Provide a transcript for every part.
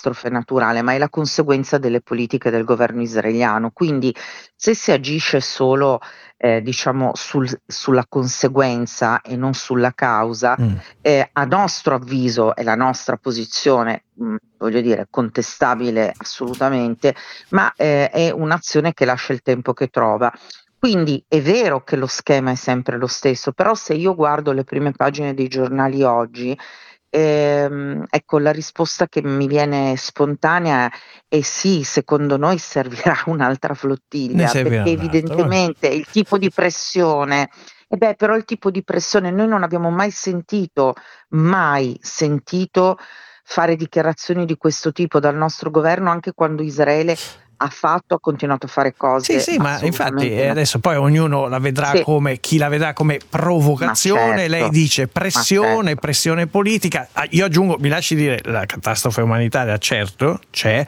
catastrofe naturale, ma è la conseguenza delle politiche del governo israeliano. Quindi se si agisce solo diciamo sulla conseguenza e non sulla causa, a nostro avviso e la nostra posizione, voglio dire, contestabile assolutamente, ma è un'azione che lascia il tempo che trova. Quindi è vero che lo schema è sempre lo stesso, però se io guardo le prime pagine dei giornali oggi, ecco, la risposta che mi viene spontanea è sì, secondo noi servirà un'altra Ne flottiglia, servirà perché un'altra. evidentemente il tipo di pressione, e beh, però il tipo di pressione noi non abbiamo mai sentito fare dichiarazioni di questo tipo dal nostro governo, anche quando Israele ha continuato a fare Sì, cose sì, ma infatti assolutamente no. adesso poi ognuno la vedrà Sì, come, chi la vedrà come ma provocazione, lei certo, dice ma pressione, certo. pressione politica. Io aggiungo, mi lasci dire, la catastrofe umanitaria certo c'è,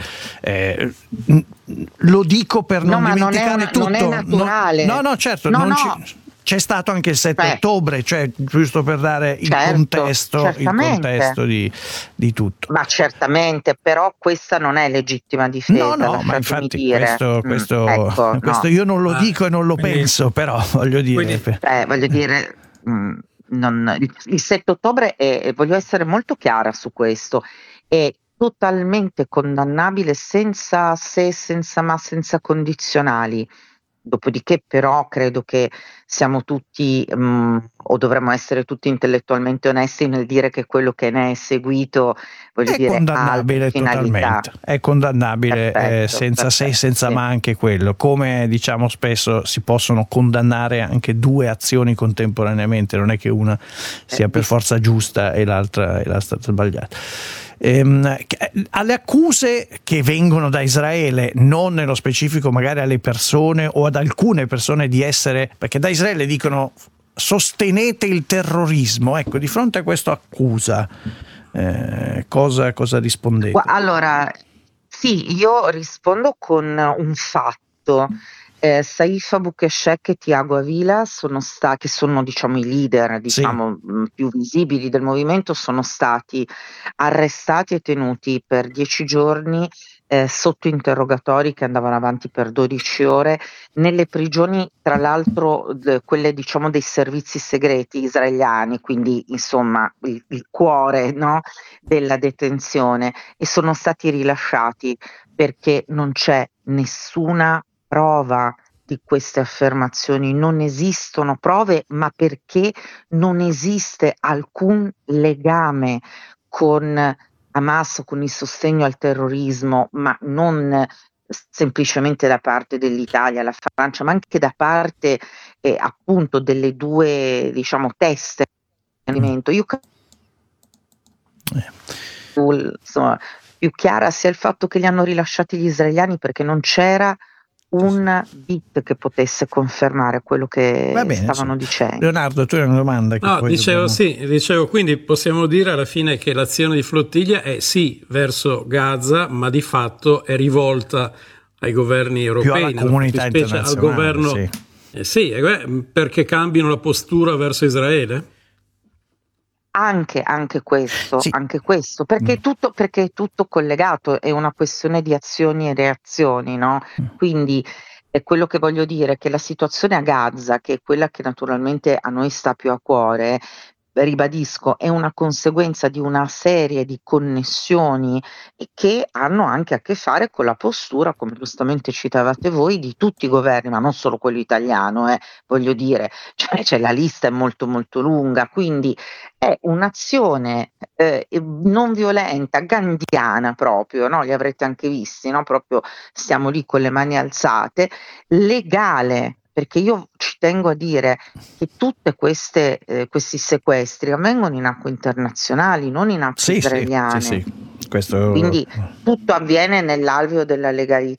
lo dico per No, non ma dimenticare non è tutto. No, naturale. no, certo, No, no, c'è stato anche il 7 cioè, ottobre, cioè giusto per dare certo, il certamente. contesto di tutto. Ma certamente, però questa non è legittima No, difesa, no, ma lasciatemi infatti dire. Ecco, questo no. io non lo Ah, dico e non lo quindi, penso, però voglio dire. quindi Voglio dire, il 7 ottobre e voglio essere molto chiara su questo, è totalmente condannabile senza se, senza ma, senza condizionali. Dopodiché però credo che siamo tutti, o dovremmo essere tutti intellettualmente onesti nel dire che quello che ne è seguito, voglio È dire, ha altre condannabile finalità. totalmente, è condannabile Perfetto, senza se, perfetto, senza sì. ma anche quello. Come diciamo spesso si possono condannare anche due azioni contemporaneamente, non è che una sia per forza giusta e l'altra sbagliata. Alle accuse che vengono da Israele, non nello specifico magari alle persone o ad alcune persone di essere, perché da Israele dicono sostenete il terrorismo, ecco, di fronte a questa accusa cosa rispondete? Allora, sì, io rispondo con un fatto. Saif Abou-Keshek e Tiago Avila che sono diciamo i leader Sì, diciamo, più visibili del movimento, sono stati arrestati e tenuti per 10 giorni sotto interrogatori che andavano avanti per 12 ore nelle prigioni, tra l'altro quelle diciamo dei servizi segreti israeliani, quindi insomma il cuore, no, della detenzione, e sono stati rilasciati perché non c'è nessuna prova di queste affermazioni, non esistono prove, ma perché non esiste alcun legame con Hamas, con il sostegno al terrorismo, ma non semplicemente da parte dell'Italia, la Francia, ma anche da parte appunto delle due, diciamo, teste. Io insomma, più chiara sia il fatto che li hanno rilasciati gli israeliani perché non c'era un bit che potesse confermare quello va che bene, stavano insomma. dicendo. Leonardo, tu hai una domanda che no, poi dobbiamo... dicevo, quindi possiamo dire alla fine che l'azione di flottiglia è sì verso Gaza, ma di fatto è rivolta ai governi più alla europei, nella comunità fattispecie al internazionale, governo, sì. sì, perché cambiano la postura verso Israele? Anche Sì. questo, perché è tutto collegato, è una questione di azioni e reazioni, no? Quindi è quello che voglio dire, che la situazione a Gaza, che è quella che naturalmente a noi sta più a cuore, ribadisco, è una conseguenza di una serie di connessioni e che hanno anche a che fare con la postura, come giustamente citavate voi, di tutti i governi, ma non solo quello italiano, voglio dire, cioè la lista è molto molto lunga, quindi è un'azione non violenta, gandhiana proprio, no? Li avrete anche visti, no? Proprio stiamo lì con le mani alzate, legale, perché io ci tengo a dire che tutte questi sequestri avvengono in acque internazionali, non in acque Sì, sì, sì, israeliane. sì. Questo... Quindi tutto avviene nell'alveo della legalità.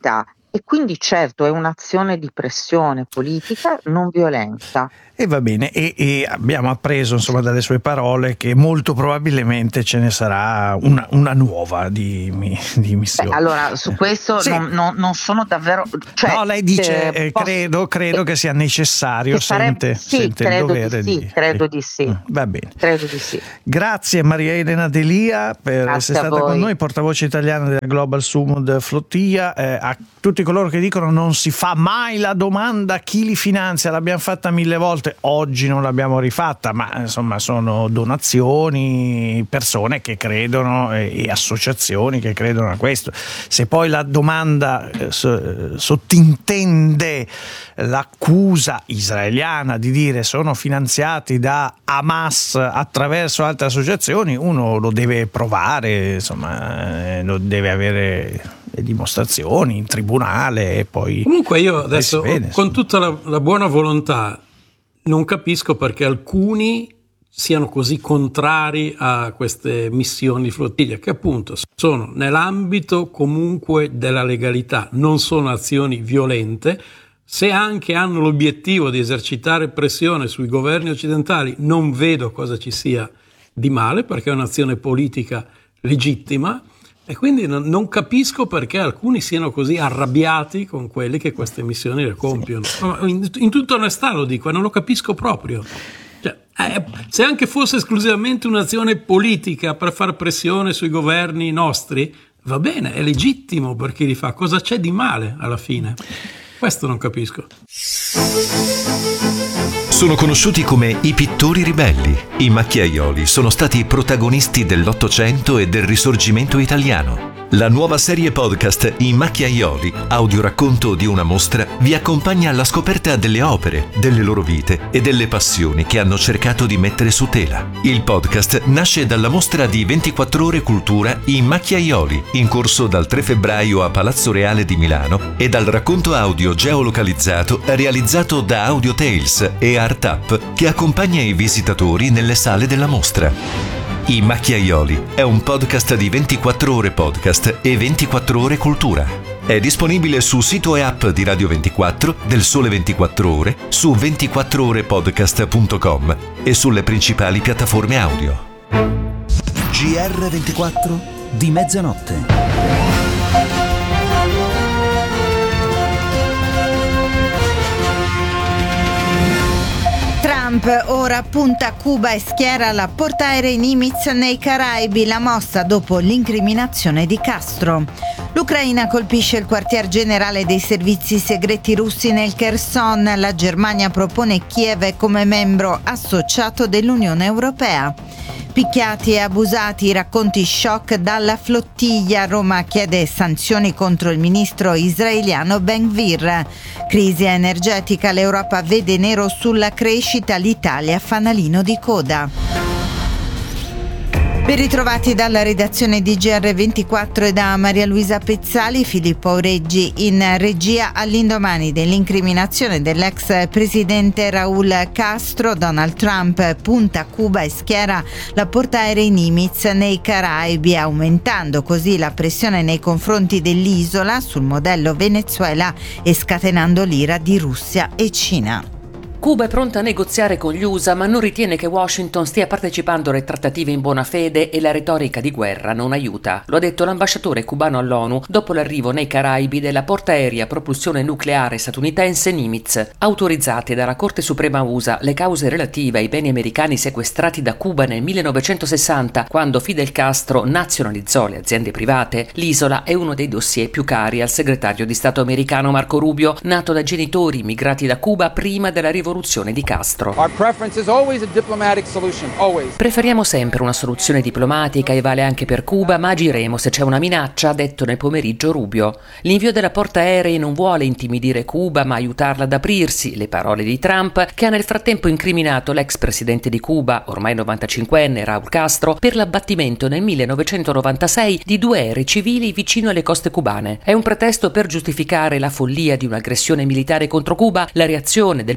E quindi certo è un'azione di pressione politica non violenta. E va bene, e abbiamo appreso insomma dalle sue parole che molto probabilmente ce ne sarà una nuova di missione. Allora su questo sì. non sono davvero, cioè, no, lei dice credo che sia necessario, sente il dovere credo di sì. Va bene. Credo di sì. Grazie Maria Elena Delia per essere stata con noi, portavoce italiana della Global Sumud Flottiglia. A tutti coloro che dicono non si fa mai la domanda chi li finanzia, l'abbiamo fatta 1000 volte, oggi non l'abbiamo rifatta, ma insomma sono donazioni, persone che credono e associazioni che credono a questo. Se poi la domanda sottintende l'accusa israeliana di dire sono finanziati da Hamas attraverso altre associazioni, uno lo deve provare, insomma lo deve avere le dimostrazioni in tribunale e poi comunque io adesso con tutta la buona volontà non capisco perché alcuni siano così contrari a queste missioni di flottiglia, che appunto sono nell'ambito comunque della legalità, non sono azioni violente. Se anche hanno l'obiettivo di esercitare pressione sui governi occidentali, non vedo cosa ci sia di male, perché è un'azione politica legittima. E quindi non capisco perché alcuni siano così arrabbiati con quelli che queste missioni le compiono. In tutta onestà lo dico, non lo capisco proprio. Cioè, se anche fosse esclusivamente un'azione politica per far pressione sui governi nostri, va bene, è legittimo per chi li fa. Cosa c'è di male alla fine? Questo non capisco. Sono conosciuti come i pittori ribelli. I macchiaioli sono stati protagonisti dell'Ottocento e del Risorgimento italiano. La nuova serie podcast I Macchiaioli, audioracconto di una mostra, vi accompagna alla scoperta delle opere, delle loro vite e delle passioni che hanno cercato di mettere su tela. Il podcast nasce dalla mostra di 24 Ore Cultura I Macchiaioli, in corso dal 3 febbraio a Palazzo Reale di Milano, e dal racconto audio geolocalizzato realizzato da Audio Tales e Art Up, che accompagna i visitatori nelle sale della mostra. I Macchiaioli è un podcast di 24 Ore Podcast e 24 Ore Cultura. È disponibile su sito e app di Radio 24, del Sole 24 Ore, su 24orepodcast.com e sulle principali piattaforme audio. GR24 di mezzanotte. Trump ora punta a Cuba e schiera la portaerei Nimitz nei Caraibi, la mossa dopo l'incriminazione di Castro. L'Ucraina colpisce il quartier generale dei servizi segreti russi nel Kherson. La Germania propone Kiev come membro associato dell'Unione Europea. Picchiati e abusati, racconti shock dalla flottiglia. Roma chiede sanzioni contro il ministro israeliano Ben-Gvir. Crisi energetica, l'Europa vede nero sulla crescita, l'Italia fanalino di coda. Ben ritrovati dalla redazione di GR24 e da Maria Luisa Pezzali. Filippo Reggi in regia. All'indomani dell'incriminazione dell'ex presidente Raúl Castro, Donald Trump punta a Cuba e schiera la portaerei Nimitz nei Caraibi, aumentando così la pressione nei confronti dell'isola sul modello Venezuela e scatenando l'ira di Russia e Cina. Cuba è pronta a negoziare con gli USA, ma non ritiene che Washington stia partecipando alle trattative in buona fede e la retorica di guerra non aiuta. Lo ha detto l'ambasciatore cubano all'ONU dopo l'arrivo nei Caraibi della portaerei a propulsione nucleare statunitense Nimitz. Autorizzate dalla Corte Suprema USA le cause relative ai beni americani sequestrati da Cuba nel 1960, quando Fidel Castro nazionalizzò le aziende private, l'isola è uno dei dossier più cari al segretario di Stato americano Marco Rubio, nato da genitori immigrati da Cuba prima della rivoluzione di Castro. Preferiamo sempre una soluzione diplomatica e vale anche per Cuba, ma agiremo se c'è una minaccia, ha detto nel pomeriggio Rubio. L'invio della portaerei non vuole intimidire Cuba, ma aiutarla ad aprirsi, le parole di Trump, che ha nel frattempo incriminato l'ex presidente di Cuba, ormai 95enne, Raúl Castro, per l'abbattimento nel 1996 di 2 aerei civili vicino alle coste cubane. È un pretesto per giustificare la follia di un'aggressione militare contro Cuba, la reazione del presidente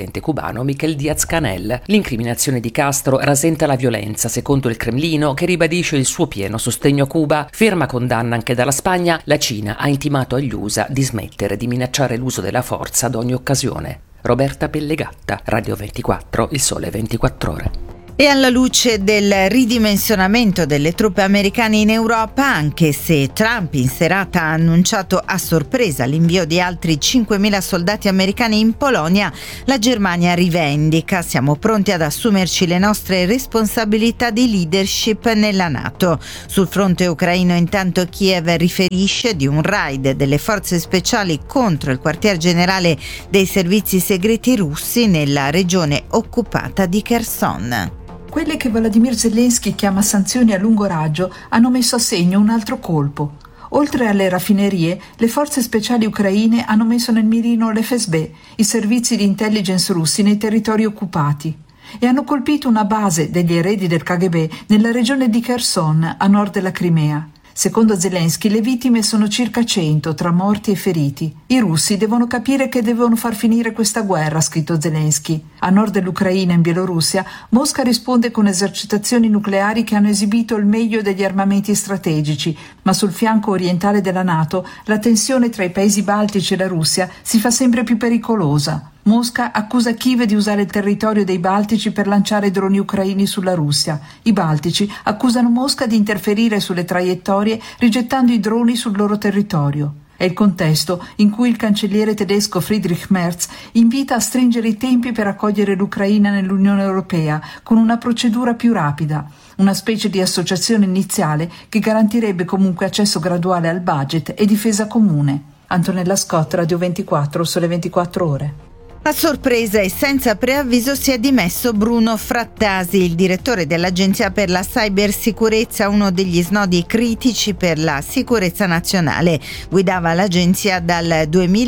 presidente cubano Miguel Díaz-Canel. L'incriminazione di Castro rasenta la violenza, secondo il Cremlino, che ribadisce il suo pieno sostegno a Cuba. Ferma condanna anche dalla Spagna, la Cina ha intimato agli USA di smettere di minacciare l'uso della forza ad ogni occasione. Roberta Pellegatta, Radio 24, Il Sole 24 Ore. E alla luce del ridimensionamento delle truppe americane in Europa, anche se Trump in serata ha annunciato a sorpresa l'invio di altri 5.000 soldati americani in Polonia, la Germania rivendica: siamo pronti ad assumerci le nostre responsabilità di leadership nella NATO. Sul fronte ucraino, intanto, Kiev riferisce di un raid delle forze speciali contro il quartier generale dei servizi segreti russi nella regione occupata di Kherson. Quelle che Volodymyr Zelensky chiama sanzioni a lungo raggio hanno messo a segno un altro colpo. Oltre alle raffinerie, le forze speciali ucraine hanno messo nel mirino l'FSB, i servizi di intelligence russi nei territori occupati, e hanno colpito una base degli eredi del KGB nella regione di Kherson, a nord della Crimea. Secondo Zelensky, le vittime sono circa 100 tra morti e feriti. I russi devono capire che devono far finire questa guerra, ha scritto Zelensky. A nord dell'Ucraina, in Bielorussia, Mosca risponde con esercitazioni nucleari che hanno esibito il meglio degli armamenti strategici, ma sul fianco orientale della NATO la tensione tra i paesi baltici e la Russia si fa sempre più pericolosa. Mosca accusa Kiev di usare il territorio dei Baltici per lanciare droni ucraini sulla Russia. I Baltici accusano Mosca di interferire sulle traiettorie rigettando i droni sul loro territorio. È il contesto in cui il cancelliere tedesco Friedrich Merz invita a stringere i tempi per accogliere l'Ucraina nell'Unione Europea con una procedura più rapida, una specie di associazione iniziale che garantirebbe comunque accesso graduale al budget e difesa comune. Antonella Scott, Radio 24, Sole 24 Ore. A sorpresa e senza preavviso si è dimesso Bruno Frattasi, il direttore dell'Agenzia per la Cybersicurezza, uno degli snodi critici per la sicurezza nazionale. Guidava l'agenzia dal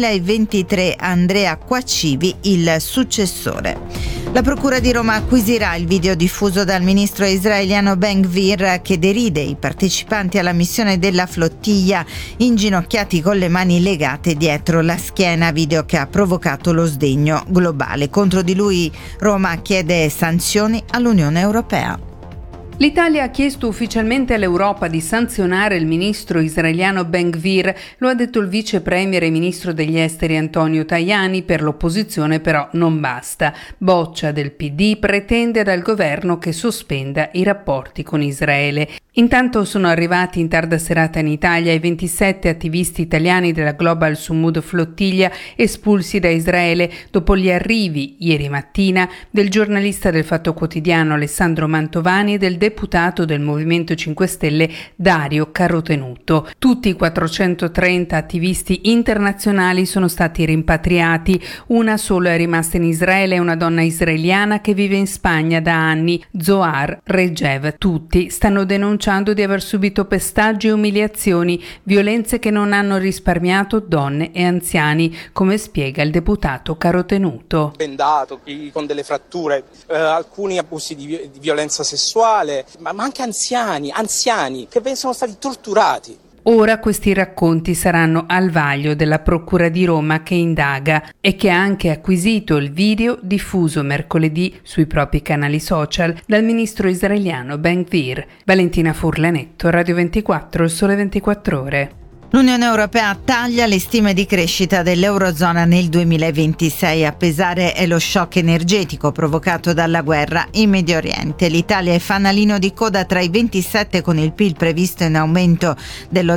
2023 Andrea Quaccivi, il successore. La Procura di Roma acquisirà il video diffuso dal ministro israeliano Ben-Gvir che deride i partecipanti alla missione della flottiglia inginocchiati con le mani legate dietro la schiena, video che ha provocato lo sdegno globale. Contro di lui Roma chiede sanzioni all'Unione Europea. L'Italia ha chiesto ufficialmente all'Europa di sanzionare il ministro israeliano Ben-Gvir, lo ha detto il vice premier e ministro degli esteri Antonio Tajani. Per l'opposizione però non basta. Boccia del PD pretende dal governo che sospenda i rapporti con Israele. Intanto sono arrivati in tarda serata in Italia i 27 attivisti italiani della Global Sumud Flottiglia espulsi da Israele dopo gli arrivi ieri mattina del giornalista del Fatto Quotidiano Alessandro Mantovani e del deputato del Movimento 5 Stelle Dario Carotenuto. Tutti i 430 attivisti internazionali sono stati rimpatriati. Una sola è rimasta in Israele, una donna israeliana che vive in Spagna da anni, Zohar Regev. Tutti stanno denunciando di aver subito pestaggi e umiliazioni, violenze che non hanno risparmiato donne e anziani, come spiega il deputato Carotenuto. Bendato, con delle fratture, alcuni abusi di violenza sessuale, ma anche anziani che sono stati torturati. Ora questi racconti saranno al vaglio della Procura di Roma che indaga e che ha anche acquisito il video diffuso mercoledì sui propri canali social dal ministro israeliano Ben-Gvir. Valentina Furlanetto, Radio 24, Il Sole 24 Ore. L'Unione Europea taglia le stime di crescita dell'Eurozona nel 2026. A pesare è lo shock energetico provocato dalla guerra in Medio Oriente. L'Italia è fanalino di coda tra i 27 con il PIL previsto in aumento dello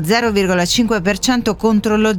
0,5% contro lo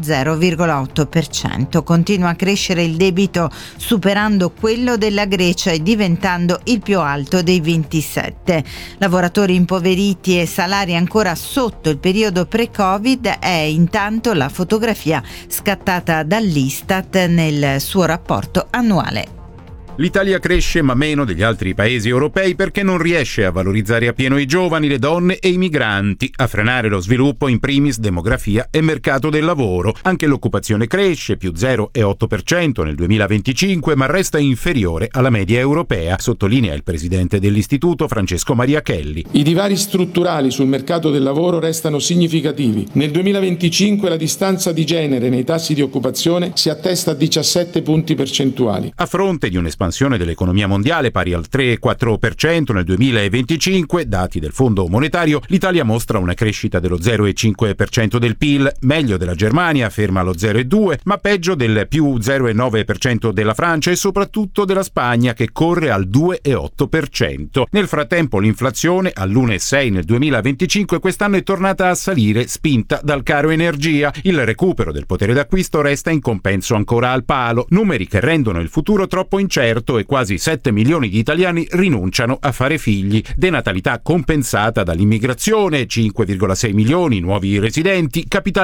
0,8%. Continua a crescere il debito superando quello della Grecia e diventando il più alto dei 27. Lavoratori impoveriti e salari ancora sotto il periodo pre-Covid è intanto la fotografia scattata dall'Istat nel suo rapporto annuale. L'Italia cresce ma meno degli altri paesi europei perché non riesce a valorizzare appieno i giovani, le donne e i migranti, a frenare lo sviluppo in primis demografia e mercato del lavoro. Anche l'occupazione cresce, più 0,8% nel 2025, ma resta inferiore alla media europea, sottolinea il presidente dell'istituto Francesco Mariachelli. I divari strutturali sul mercato del lavoro restano significativi. Nel 2025 la distanza di genere nei tassi di occupazione si attesta a 17 punti percentuali. A fronte di un'espansione dell'economia mondiale pari al 3,4% nel 2025, dati del Fondo Monetario, l'Italia mostra una crescita dello 0,5% del PIL, meglio della Germania, ferma allo 0,2%, ma peggio del più 0,9% della Francia e soprattutto della Spagna, che corre al 2,8%. Nel frattempo l'inflazione, all'1,6% nel 2025, quest'anno è tornata a salire, spinta dal caro energia. Il recupero del potere d'acquisto resta in compenso ancora al palo, numeri che rendono il futuro troppo incerto e quasi 7 milioni di italiani rinunciano a fare figli. Denatalità compensata dall'immigrazione, 5,6 milioni nuovi residenti, capitale